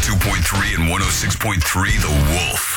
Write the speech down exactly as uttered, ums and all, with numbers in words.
two point three and one oh six point three The Wolf.